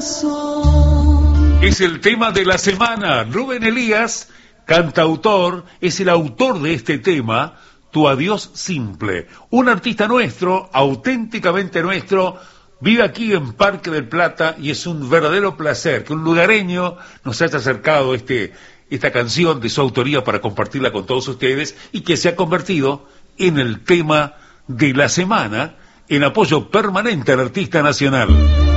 Es el tema de la semana. Rubén Elías, cantautor, es el autor de este tema, Tu Adiós Simple. Un artista nuestro, auténticamente nuestro, vive aquí en Parque del Plata y es un verdadero placer que un lugareño nos haya acercado esta canción de su autoría para compartirla con todos ustedes y que se ha convertido en el tema de la semana en apoyo permanente al artista nacional.